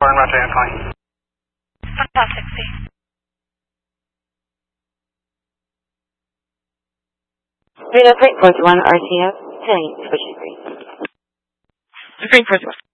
Roger, I'm calling. Fantastic, see. Reno 341 RCF, 10 switching green. 341.